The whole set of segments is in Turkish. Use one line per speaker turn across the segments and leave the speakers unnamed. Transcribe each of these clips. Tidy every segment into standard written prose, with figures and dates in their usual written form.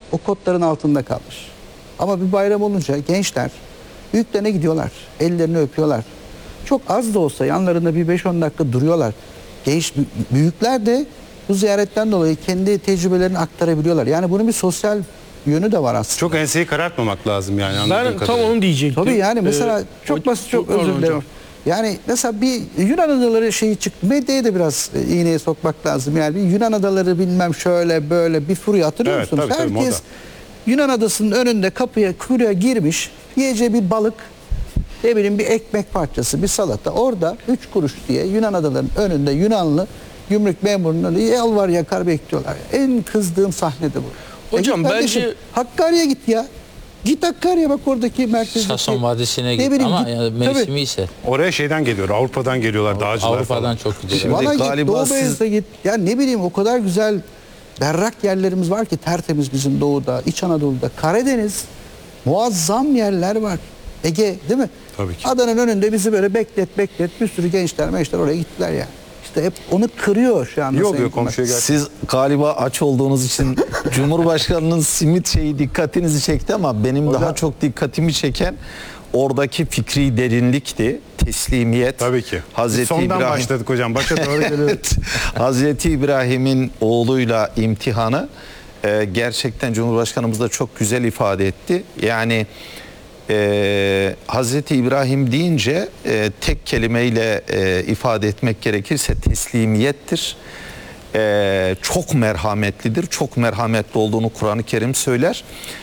o kodların altında kalmış. Ama bir bayram olunca gençler büyüklerine gidiyorlar, ellerini öpüyorlar. Çok az da olsa yanlarında bir 5-10 dakika duruyorlar. Büyükler de bu ziyaretten dolayı kendi tecrübelerini aktarabiliyorlar. Yani bunun bir sosyal yönü de var aslında.
Çok enseyi karartmamak lazım yani.
Ben tam onu diyecektim.
Tabii yani mesela çok basit, çok özür dilerim. Yani mesela bir Yunan adaları şeyi çıktı. Medyaya da biraz iğneye sokmak lazım. Yani bir Yunan adaları bilmem şöyle böyle bir furya hatırlıyor
Evet,
musunuz?
tabii,
Herkes
moda.
Yunan adasının önünde kuyuya girmiş. Yiyeceği bir balık, ne bileyim bir ekmek parçası, bir salata. Orada 3 kuruş diye Yunan adalarının önünde Yunanlı gümrük memurunu yalvar yakar bekliyorlar. En kızdığım sahne de bu.
Hocam
Git kardeşim,
bence
Hakkari'ye git ya. Git Hakkari'ye, bak oradaki merkezdeki.
Sason Vadisi'ne git
bileyim,
ama
git.
yani mevsimi ise
Oraya şeyden geliyor, Avrupa'dan geliyorlar, dağcılar
Avrupa'dan
falan.
çok gidiyor.
Şimdi
Valla git
galiba
Doğu
siz-
Beyazıt'a git. Ya ne bileyim o kadar güzel berrak yerlerimiz var ki, tertemiz bizim doğuda, İç Anadolu'da. Karadeniz muazzam yerler var. Ege değil mi?
Tabii ki.
Adanın önünde bizi böyle beklet bir sürü gençler oraya gittiler ya. İşte hep onu kırıyor şu anda.
İyi
Sayın
oluyor
Hükümet.
komşuya gerçekten.
Siz galiba aç olduğunuz için Cumhurbaşkanı'nın simit şeyi dikkatinizi çekti ama benim daha çok dikkatimi çeken oradaki fikri derinlikti. Teslimiyet.
Tabii ki.
Hazreti
Sondan
İbrahim.
başladık hocam. Başa doğru geliyoruz.
Evet. Hazreti İbrahim'in oğluyla imtihanı gerçekten Cumhurbaşkanımız da çok güzel ifade etti. Yani Hazreti İbrahim deyince tek kelimeyle ifade etmek gerekirse teslimiyettir. Çok merhametlidir. Çok merhametli olduğunu Kur'an-ı Kerim söyler.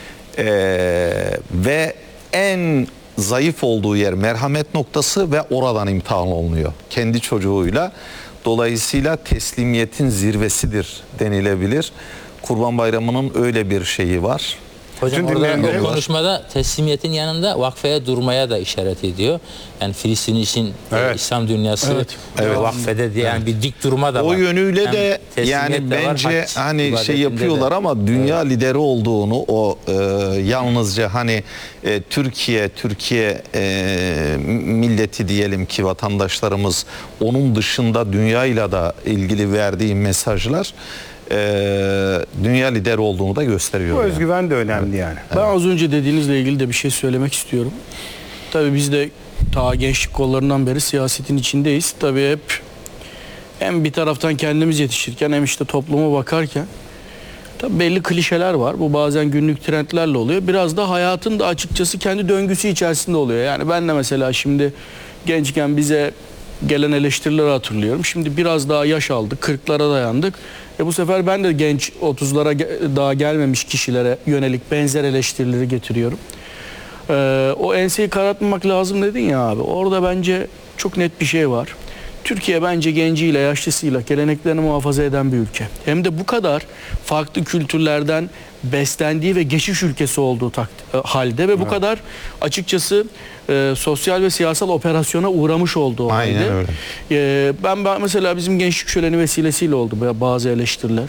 Ve en zayıf olduğu yer merhamet noktası ve oradan imtihan olunuyor. Kendi çocuğuyla. Dolayısıyla teslimiyetin zirvesidir denilebilir. Kurban Bayramı'nın öyle bir şeyi var.
Hocam
Bütün
orada
dinleyenlere-
o konuşmada teslimiyetin yanında vakfeye durmaya da işaret ediyor. Yani Filistin için
Evet.
İslam dünyası vakfede diye yani bir dik durma da var.
O yönüyle
Hem
de
teslimiyet
yani
de var,
bence
hac
hani şey
ibadetinde
yapıyorlar
de.
ama dünya lideri olduğunu o yalnızca hani Türkiye milleti diyelim ki vatandaşlarımız onun dışında dünyayla da ilgili verdiği mesajlar dünya lideri olduğunu da gösteriyor.
Bu
yani.
özgüven de önemli yani.
ben az önce dediğinizle ilgili de bir şey söylemek istiyorum. Tabii biz de ta gençlik kollarından beri siyasetin içindeyiz. Tabii hep hem bir taraftan kendimiz yetişirken hem işte topluma bakarken tabii belli klişeler var. Bu bazen günlük trendlerle oluyor. Biraz da hayatın da açıkçası kendi döngüsü içerisinde oluyor. Yani ben de mesela şimdi gençken bize gelen eleştirileri hatırlıyorum. Şimdi biraz daha yaş aldık, 40'lara dayandık. Bu sefer ben de genç 30'lara daha gelmemiş kişilere yönelik benzer eleştirileri getiriyorum. O enseyi karartmamak lazım dedin ya abi. Orada bence çok net bir şey var. Türkiye bence genciyle, yaşlısıyla geleneklerini muhafaza eden bir ülke. Hem de bu kadar farklı kültürlerden beslendiği ve geçiş ülkesi olduğu halde ve bu kadar açıkçası sosyal ve siyasal operasyona uğramış olduğu
Aynen
halde.
öyle.
Ben mesela bizim gençlik şöleni vesilesiyle oldu bazı eleştiriler.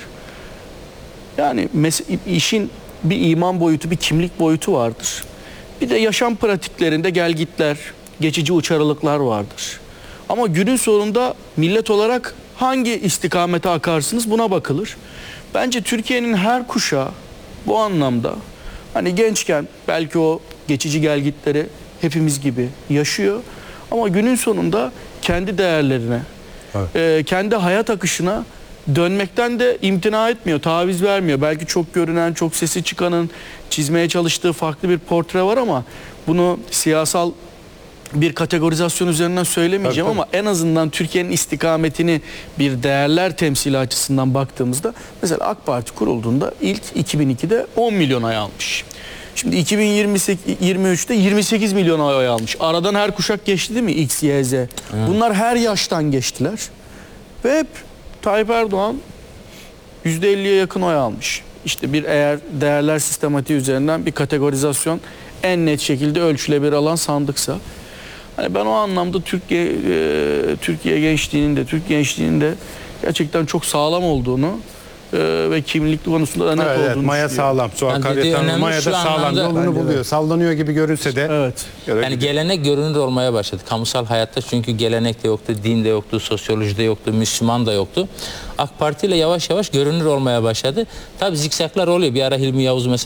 Yani işin bir iman boyutu, bir kimlik boyutu vardır. Bir de yaşam pratiklerinde gelgitler, geçici uçarılıklar vardır. Ama günün sonunda millet olarak hangi istikamete akarsınız buna bakılır. Bence Türkiye'nin her kuşağı bu anlamda hani gençken belki o geçici gelgitleri hepimiz gibi yaşıyor. Ama günün sonunda kendi değerlerine, kendi hayat akışına dönmekten de imtina etmiyor, taviz vermiyor. Belki çok görünen, çok sesi çıkanın çizmeye çalıştığı farklı bir portre var ama bunu siyasal bir kategorizasyon üzerinden söylemeyeceğim ama en azından Türkiye'nin istikametini bir değerler temsili açısından baktığımızda mesela AK Parti kurulduğunda ilk 2002'de 10 milyon oy almış. Şimdi 2023'te 28 milyon oy almış. Aradan her kuşak geçti değil mi? X, Y, Z. Bunlar her yaştan geçtiler. Ve hep Tayyip Erdoğan %50'ye yakın oy almış. İşte bir eğer değerler sistematiği üzerinden bir kategorizasyon en net şekilde ölçülebilir alan sandıksa. Hani ben o anlamda Türkiye gençliğinin de gerçekten çok sağlam olduğunu ve kimlik konusunda da net
Evet,
olduğunu
maya
düşünüyorum.
sağlam. Su
Yani dediği
akaryakıt
önemli
maya da
şu
sağlam
anlamda-
yolunu buluyor. Sallanıyor gibi görünse de.
Evet.
Yani gelenek görünür olmaya başladı. Kamusal hayatta çünkü gelenek de yoktu, din de yoktu, sosyoloji de yoktu, Müslüman da yoktu. AK Parti ile yavaş yavaş görünür olmaya başladı. Tabii zikzaklar oluyor. Bir ara Hilmi Yavuz mesela